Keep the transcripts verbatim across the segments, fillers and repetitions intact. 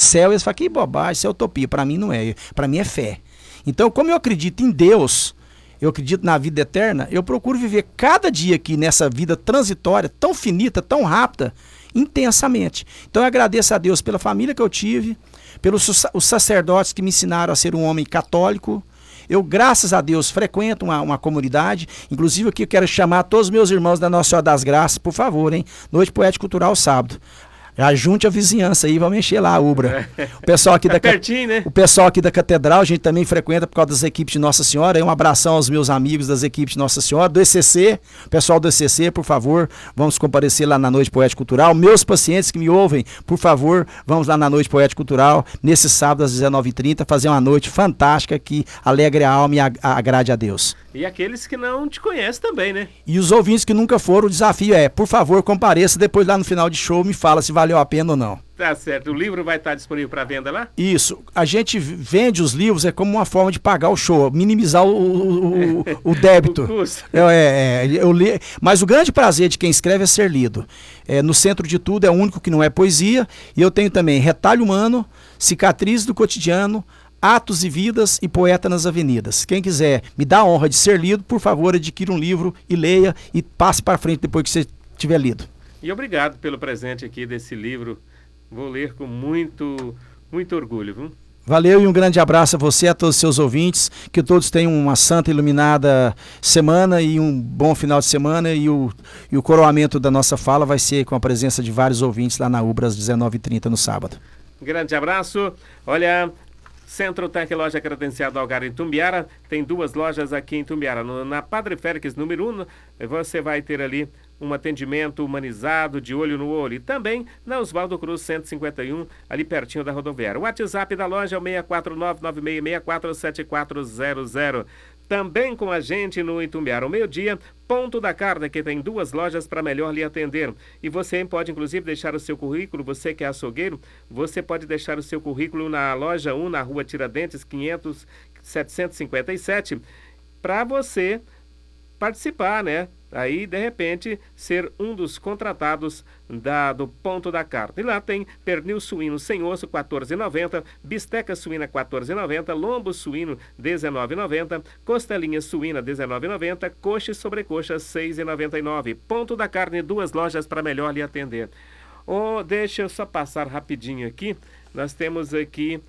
céu, eles falam, que bobagem, isso é utopia. Para mim não é, para mim é fé. Então, como eu acredito em Deus, eu acredito na vida eterna, eu procuro viver cada dia aqui nessa vida transitória, tão finita, tão rápida, intensamente. Então eu agradeço a Deus pela família que eu tive, pelos os sacerdotes que me ensinaram a ser um homem católico. Eu, graças a Deus, frequento uma, uma comunidade. Inclusive aqui eu quero chamar todos os meus irmãos da Nossa Senhora das Graças, por favor, hein? Noite Poética Cultural sábado. Já junte a vizinhança aí, vamos encher lá a Ubra. O pessoal aqui da é pertinho, né? O pessoal aqui da Catedral, a gente também frequenta por causa das equipes de Nossa Senhora. Um abração aos meus amigos das equipes de Nossa Senhora, do E C C. Pessoal do E C C, por favor, vamos comparecer lá na Noite Poética Cultural. Meus pacientes que me ouvem, por favor, vamos lá na Noite Poética Cultural, nesse sábado às dezenove e trinta, fazer uma noite fantástica que alegre a alma e agrade a Deus. E aqueles que não te conhecem também, né? E os ouvintes que nunca foram, o desafio é, por favor, compareça, depois lá no final de show me fala se valeu a pena ou não. Tá certo. O livro vai estar disponível para venda lá? Isso. A gente vende os livros é como uma forma de pagar o show, minimizar o, o, o, o débito. O custo. É, é, eu li, mas o grande prazer de quem escreve é ser lido. É, no centro de tudo é o único que não é poesia. E eu tenho também Retalho Humano, Cicatrizes do Cotidiano, Atos e Vidas e Poeta nas Avenidas. Quem quiser me dá a honra de ser lido, por favor, adquira um livro e leia e passe para frente depois que você tiver lido. E obrigado pelo presente aqui desse livro. Vou ler com muito, muito orgulho, viu? Valeu e um grande abraço a você, a todos os seus ouvintes, que todos tenham uma santa iluminada semana e um bom final de semana, e o, e o coroamento da nossa fala vai ser com a presença de vários ouvintes lá na Ubra às dezenove e trinta no sábado. Grande abraço. Olha, Centro Tec Loja Credenciado Algar em Tumbiara, tem duas lojas aqui em Tumbiara. No, na Padre Félix, número um, você vai ter ali um atendimento humanizado, de olho no olho. E também na Oswaldo Cruz cento e cinquenta e um, ali pertinho da rodoviária. O WhatsApp da loja é o seis quatro nove, nove seis seis quatro, sete quatro zero zero. Também com a gente no Itumbiara, ao meio-dia, Ponto da Carne, que tem duas lojas para melhor lhe atender. E você pode, inclusive, deixar o seu currículo, você que é açougueiro, você pode deixar o seu currículo na loja um, na rua Tiradentes, quinhentos, setecentos e cinquenta e sete, para você participar, né? Aí, de repente, ser um dos contratados da, do Ponto da Carne. E lá tem pernil suíno sem osso, quatorze reais e noventa centavos, bisteca suína, quatorze reais e noventa centavos, lombo suíno, dezenove reais e noventa centavos, costelinha suína, dezenove reais e noventa centavos, coxa e sobrecoxa, seis reais e noventa e nove centavos. Ponto da Carne, duas lojas para melhor lhe atender. Oh, deixa eu só passar rapidinho aqui. Nós temos aqui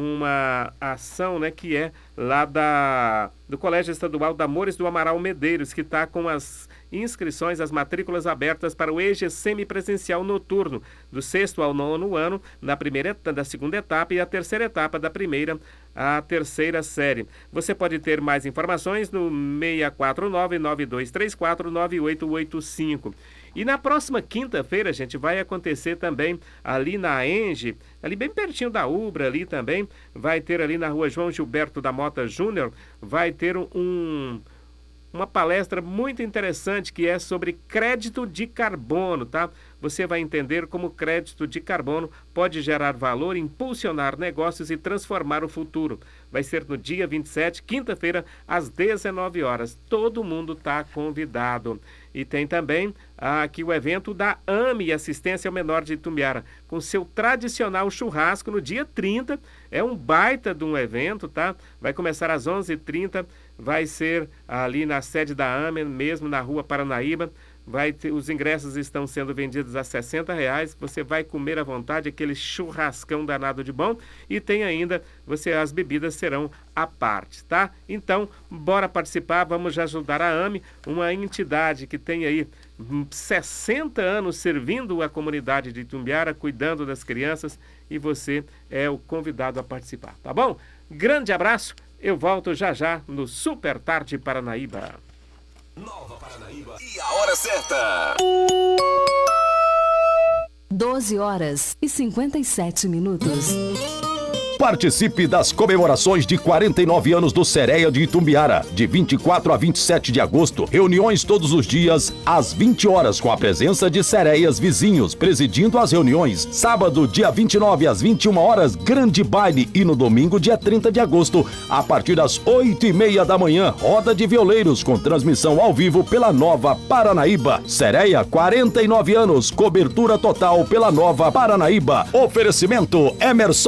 uma ação, né, que é lá da, do Colégio Estadual da Amores do Amaral Medeiros, que está com as inscrições, as matrículas abertas para o E G semipresencial noturno, do sexto ao nono ano, na primeira, da segunda etapa e a terceira etapa da primeira à terceira série. Você pode ter mais informações no seis quatro nove, nove dois três quatro, nove oito oito cinco. E na próxima quinta-feira, gente, vai acontecer também ali na Enge, ali bem pertinho da Ubra, ali também, vai ter ali na rua João Gilberto da Mota Júnior, vai ter um, uma palestra muito interessante que é sobre crédito de carbono, tá? Você vai entender como crédito de carbono pode gerar valor, impulsionar negócios e transformar o futuro. Vai ser no dia vinte e sete, quinta-feira, às dezenove horas. Todo mundo está convidado. E tem também ah, aqui o evento da A M E, Assistência ao Menor de Itumbiara, com seu tradicional churrasco no dia trinta. É um baita de um evento, tá? Vai começar às onze e trinta, vai ser ali na sede da A M E, mesmo na rua Paranaíba. Vai ter, os ingressos estão sendo vendidos a sessenta reais, você vai comer à vontade, aquele churrascão danado de bom, e tem ainda, você as bebidas serão à parte, tá? Então, bora participar, vamos já ajudar a A M E, uma entidade que tem aí sessenta anos servindo a comunidade de Itumbiara, cuidando das crianças, e você é o convidado a participar, tá bom? Grande abraço, eu volto já já no Super Tarde Paranaíba. Nova Paranaíba e a hora certa. doze horas e cinquenta e sete minutos. Participe das comemorações de quarenta e nove anos do Sereia de Itumbiara, de vinte e quatro a vinte e sete de agosto. Reuniões todos os dias, às vinte horas, com a presença de sereias vizinhos, presidindo as reuniões. Sábado, dia vinte e nove, às vinte e uma horas, grande baile. E no domingo, dia trinta de agosto, a partir das oito e meia da manhã, roda de violeiros, com transmissão ao vivo pela Nova Paranaíba. Sereia, quarenta e nove anos, cobertura total pela Nova Paranaíba. Oferecimento Emerson